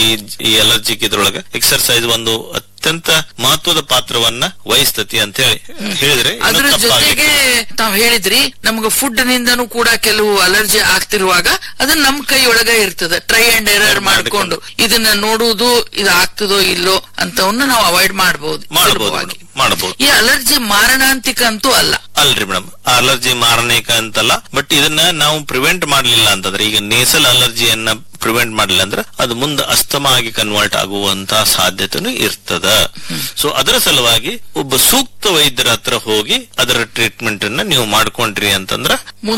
S2: ಈ ಅಲರ್ಜಿಕ್ ಇದ್ರೊಳಗ. ಎಕ್ಸರ್ಸೈಸ್ ಒಂದು ಅತ್ಯಂತ ಮಹತ್ವದ ಪಾತ್ರವನ್ನ ವಹಿಸ್ತತಿ ಅಂತ ಹೇಳಿ ಹೇಳಿದ್ರೆ,
S1: ಅದ್ರ ಜೊತೆಗೆ ತಾವ್ ಹೇಳಿದ್ರಿ ನಮ್ಗ ಫುಡ್ ನಿಂದನೂ ಕೂಡ ಕೆಲವು ಅಲರ್ಜಿ ಆಗ್ತಿರುವಾಗ ಅದನ್ನ ನಮ್ ಕೈ ಒಳಗ ಇರ್ತದೆ. ಟ್ರೈ ಅಂಡ್ ಎರರ್ ಮಾಡ್ಕೊಂಡು ಇದನ್ನ ನೋಡುವುದು ಇದು ಆಗ್ತದೋ ಇಲ್ಲೋ ಅಂತವನ್ನ ನಾವು ಅವಾಯ್ಡ್ ಮಾಡಬಹುದು.
S2: ಮಾಡಬಹುದು.
S1: ಈ ಅಲರ್ಜಿ ಮಾರಣಾಂತಿಕ ಅಂತೂ ಅಲ್ಲ
S2: ಅಲ್ರಿ ಮೇಡಮ್, ಅಲರ್ಜಿ ಮಾರಣಾಂತಿಕ ಅಂತಲ್ಲ. ಬಟ್ ಇದನ್ನ ನಾವು ಪ್ರಿವೆಂಟ್ ಮಾಡ್ಲಿಲ್ಲ ಅಂತಂದ್ರೆ, ಈಗ ನೇಸಲ್ ಅಲರ್ಜಿಯನ್ನ ಪ್ರಿವೆಂಟ್ ಮಾಡಲಿಲ್ಲ ಅಂದ್ರೆ ಅದು ಮುಂದೆ ಅಸ್ತಮಾ ಆಗಿ ಕನ್ವರ್ಟ್ ಆಗುವಂತ ಸಾಧ್ಯತೆನೂ ಇರ್ತದ. ಸೊ ಅದರ ಸಲುವಾಗಿ ಒಬ್ಬ ಸೂಕ್ತ ವೈದ್ಯರ ಹತ್ರ ಹೋಗಿ ಅದರ ಟ್ರೀಟ್ಮೆಂಟ್ ಅನ್ನ ನೀವು ಮಾಡ್ಕೊಂಡ್ರಿ ಅಂತಂದ್ರ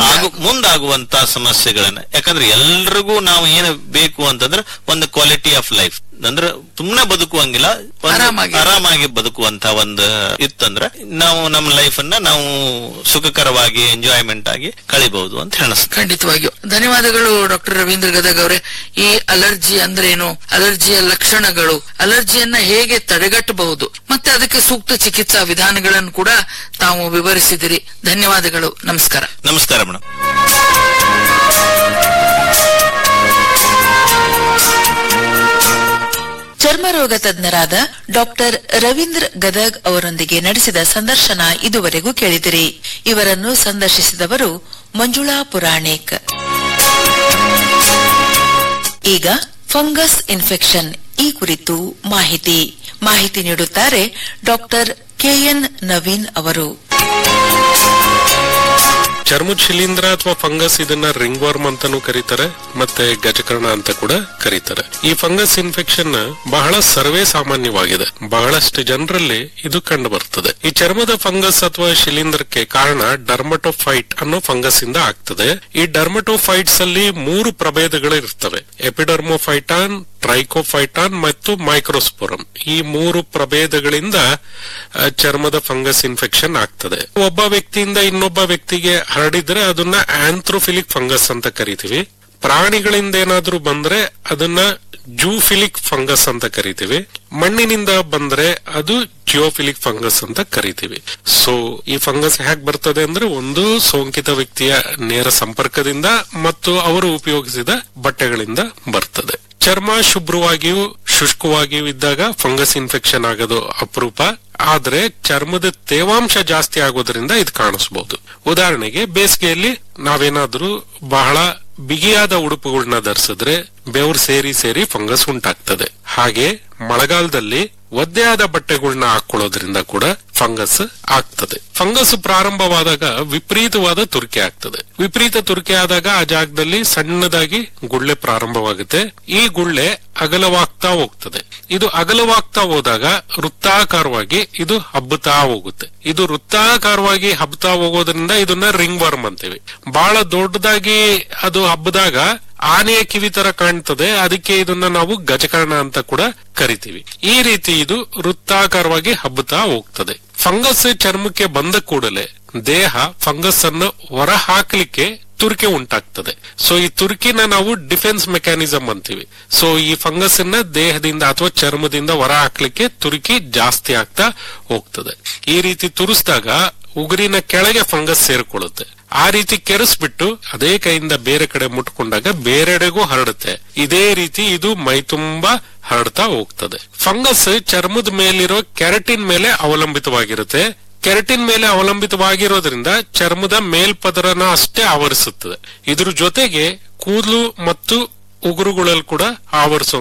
S2: ಮುಂದಾಗುವಂತ ಸಮಸ್ಯೆಗಳನ್ನ, ಯಾಕಂದ್ರೆ ಎಲ್ರಿಗೂ ನಾವು ಏನು ಬೇಕು ಅಂತಂದ್ರೆ ಒಂದು ಕ್ವಾಲಿಟಿ ಆಫ್ ಲೈಫ್, ಅಂದ್ರೆ ಸುಮ್ನೆ ಬದುಕುವಂಗಿಲ್ಲ, ಆರಾಮಾಗಿ ಬದುಕುವಂತ ಒಂದು ಇತ್ತಂದ್ರೆ ನಾವು ನಮ್ಮ ಲೈಫ್ ಅನ್ನ ನಾವು ಸುಖಕರವಾಗಿ ಎಂಜಾಯ್ಮೆಂಟ್ ಆಗಿ ಕಳಿಬಹುದು ಅಂತ ಹೇಳಸ್ತಾರೆ.
S1: ಖಂಡಿತವಾಗಿಯೂ ಧನ್ಯವಾದಗಳು ಡಾಕ್ಟರ್ ರವೀಂದ್ರ ಗದಗ್ ಅವರೇ. ಈ ಅಲರ್ಜಿ ಅಂದ್ರೆ ಏನು, ಅಲರ್ಜಿಯ ಲಕ್ಷಣಗಳು, ಅಲರ್ಜಿಯನ್ನ ಹೇಗೆ ತಡೆಗಟ್ಟಬಹುದು ಮತ್ತೆ ಅದಕ್ಕೆ ಸೂಕ್ತ ಚಿಕಿತ್ಸಾ ವಿಧಾನಗಳನ್ನು ಕೂಡ ತಾವು ವಿವರಿಸಿದಿರಿ. ಧನ್ಯವಾದಗಳು. ನಮಸ್ಕಾರ.
S2: ನಮಸ್ಕಾರ ಮೇಡಮ್.
S3: ಚರ್ಮರೋಗ ತಜ್ಞರಾದ ಡಾಕ್ಟರ್ ರವೀಂದ್ರ ಗದಗ್ ಅವರೊಂದಿಗೆ ನಡೆಸಿದ ಸಂದರ್ಶನ ಇದುವರೆಗೂ ಕೇಳಿದಿರಿ. ಇವರನ್ನು ಸಂದರ್ಶಿಸಿದವರು ಮಂಜುಳಾ ಪುರಾಣಿಕ್. ಈಗ ಫಂಗಸ್ ಇನ್ಫೆಕ್ಷನ್ ಈ ಕುರಿತು ಮಾಹಿತಿ ಮಾಹಿತಿ ನೀಡುತ್ತಾರೆ ಡಾಕ್ಟರ್ ಕೆಎನ್ ನವೀನ್ ಅವರು.
S4: ಚರ್ಮದ ಶಿಲೀಂಧ್ರ ಅಥವಾ ಫಂಗಸ್, ಇದನ್ನ ರಿಂಗ್ ವರ್ಮ್ ಅಂತಾನೂ ಕರೀತಾರೆ, ಮತ್ತೆ ಗಜಕರ್ಣ ಅಂತ ಕೂಡ ಕರೀತಾರೆ. ಈ ಫಂಗಸ್ ಇನ್ಫೆಕ್ಷನ್ ಬಹಳ ಸರ್ವೇ ಸಾಮಾನ್ಯವಾಗಿದೆ. ಬಹಳಷ್ಟು ಜನರಲ್ಲಿ ಇದು ಕಂಡು ಬರ್ತದೆ. ಈ ಚರ್ಮದ ಫಂಗಸ್ ಅಥವಾ ಶಿಲೀಂಧ್ರಕ್ಕೆ ಕಾರಣ ಡರ್ಮಟೋಫೈಟ್ ಅನ್ನೋ ಫಂಗಸ್ ಇಂದ ಆಗ್ತದೆ. ಈ ಡರ್ಮಟೋಫೈಟ್ಸ್ ಅಲ್ಲಿ ಮೂರು ಪ್ರಭೇದಗಳು ಇರ್ತವೆ: ಎಪಿಡರ್ಮೋಫೈಟಾನ್, ಟ್ರೈಕೋಫೈಟಾನ್ ಮತ್ತು ಮೈಕ್ರೋಸ್ಪೋರಮ್. ಈ ಮೂರು ಪ್ರಭೇದಗಳಿಂದ ಚರ್ಮದ ಫಂಗಸ್ ಇನ್ಫೆಕ್ಷನ್ ಆಗ್ತದೆ. ಒಬ್ಬ ವ್ಯಕ್ತಿಯಿಂದ ಇನ್ನೊಬ್ಬ ವ್ಯಕ್ತಿಗೆ ಹರಡಿದ್ರೆ ಅದನ್ನ ಆಂಥ್ರೋಫಿಲಿಕ್ ಫಂಗಸ್ ಅಂತ ಕರಿತೀವಿ. ಪ್ರಾಣಿಗಳಿಂದ ಏನಾದ್ರೂ ಬಂದ್ರೆ ಅದನ್ನ ಜೂಫಿಲಿಕ್ ಫಂಗಸ್ ಅಂತ ಕರಿತೀವಿ. ಮಣ್ಣಿನಿಂದ ಬಂದ್ರೆ ಅದು ಜಿಯೋಫಿಲಿಕ್ ಫಂಗಸ್ ಅಂತ ಕರಿತೀವಿ. ಸೊ ಈ ಫಂಗಸ್ ಹೇಗ್ ಬರ್ತದೆ ಅಂದ್ರೆ, ಒಂದು ಸೋಂಕಿತ ವ್ಯಕ್ತಿಯ ನೇರ ಸಂಪರ್ಕದಿಂದ ಮತ್ತು ಅವರು ಉಪಯೋಗಿಸಿದ ಬಟ್ಟೆಗಳಿಂದ ಬರ್ತದೆ. ಚರ್ಮ ಶುಭ್ರವಾಗಿಯೂ ಶುಷ್ಕವಾಗಿಯೂ ಇದ್ದಾಗ ಫಂಗಸ್ ಇನ್ಫೆಕ್ಷನ್ ಆಗೋದು ಅಪರೂಪ. ಆದ್ರೆ ಚರ್ಮದ ತೇವಾಂಶ ಜಾಸ್ತಿ ಆಗೋದ್ರಿಂದ ಇದು ಕಾಣಿಸಬಹುದು. ಉದಾಹರಣೆಗೆ, ಬೇಸಿಗೆಯಲ್ಲಿ ನಾವೇನಾದ್ರೂ ಬಹಳ ಬಿಗಿಯಾದ ಉಡುಪುಗಳನ್ನ ಧರಿಸಿದ್ರೆ ಬೆವರು ಸೇರಿ ಸೇರಿ ಫಂಗಸ್ ಉಂಟಾಗ್ತದೆ. ಹಾಗೆ ಮಳೆಗಾಲದಲ್ಲಿ ಒದ್ದೆಯಾದ ಬಟ್ಟೆಗಳನ್ನ ಹಾಕೊಳ್ಳೋದ್ರಿಂದ ಕೂಡ ಫಂಗಸ್ ಆಗ್ತದೆ. ಫಂಗಸ್ ಪ್ರಾರಂಭವಾದಾಗ ವಿಪರೀತವಾದ ತುರಿಕೆ ಆಗ್ತದೆ. ವಿಪರೀತ ತುರಿಕೆ ಆದಾಗ ಆ ಜಾಗದಲ್ಲಿ ಸಣ್ಣದಾಗಿ ಗುಳ್ಳೆ ಪ್ರಾರಂಭವಾಗುತ್ತೆ. ಈ ಗುಳ್ಳೆ ಅಗಲವಾಗ್ತಾ ಹೋಗ್ತದೆ. ಇದು ಅಗಲವಾಗ್ತಾ ಹೋದಾಗ ವೃತ್ತಾಕಾರವಾಗಿ ಇದು ಹಬ್ಬತಾ ಹೋಗುತ್ತೆ. ಇದು ವೃತ್ತಾಕಾರವಾಗಿ ಹಬ್ಬತಾ ಹೋಗೋದ್ರಿಂದ ಇದನ್ನ ರಿಂಗ್ ವರ್ಮ್ ಅಂತೀವಿ. ಬಹಳ ದೊಡ್ಡದಾಗಿ ಅದು ಹಬ್ಬದಾಗ ಆನೆಯ ಕಿವಿ ತರ ಕಾಣ್ತದೆ, ಅದಕ್ಕೆ ಇದನ್ನ ನಾವು ಗಜಕರ್ಣ ಅಂತ ಕೂಡ ಕರಿತೀವಿ. ಈ ರೀತಿ ಇದು ವೃತ್ತಾಕಾರವಾಗಿ ಹಬ್ಬತಾ ಹೋಗ್ತದೆ. ಫಂಗಸ್ ಚರ್ಮಕ್ಕೆ ಬಂದ ಕೂಡಲೇ ದೇಹ ಫಂಗಸ್ ಅನ್ನು ಹೊರ ಹಾಕ್ಲಿಕ್ಕೆ ತುರಿಕೆ ಉಂಟಾಗ್ತದೆ. ಸೊ ಈ ತುರ್ಕಿನ ನಾವು ಡಿಫೆನ್ಸ್ ಮೆಕ್ಯಾನಿಸಮ್ ಅಂತೀವಿ. ಸೊ ಈ ಫಂಗಸ್ ಅನ್ನ ದೇಹದಿಂದ ಅಥವಾ ಚರ್ಮದಿಂದ ಹೊರ ಹಾಕ್ಲಿಕ್ಕೆ ತುರ್ಕಿ ಜಾಸ್ತಿ ಆಗ್ತಾ ಹೋಗ್ತದೆ. ಈ ರೀತಿ ತುರಿಸಿದಾಗ ಉಗುರಿನ ಕೆಳಗೆ ಫಂಗಸ್ ಸೇರ್ಕೊಳ್ಳುತ್ತೆ. ಆ ರೀತಿ ಕೆರೆಸ್ಬಿಟ್ಟು ಅದೇ ಕೈಯಿಂದ ಬೇರೆ ಕಡೆ ಮುಟ್ಕೊಂಡಾಗ ಬೇರೆಡೆಗೂ ಹರಡುತ್ತೆ. ಇದೇ ರೀತಿ ಇದು ಮೈ ತುಂಬಾ ಹರಡ್ತಾ ಹೋಗ್ತದೆ. ಫಂಗಸ್ ಚರ್ಮದ ಮೇಲಿರೋ ಕೆರಟಿನ್ ಮೇಲೆ ಅವಲಂಬಿತವಾಗಿರುತ್ತೆ. ಕೆರಟಿನ್ ಮೇಲೆ ಅವಲಂಬಿತವಾಗಿರೋದ್ರಿಂದ ಚರ್ಮದ ಮೇಲ್ಪದರನ ಅಷ್ಟೇ ಆವರಿಸುತ್ತದೆ. ಇದ್ರ ಜೊತೆಗೆ ಕೂದಲು ಮತ್ತು ಉಗುರುಗಳಲ್ಲಿ ಕೂಡ ಆವರಿಸುವ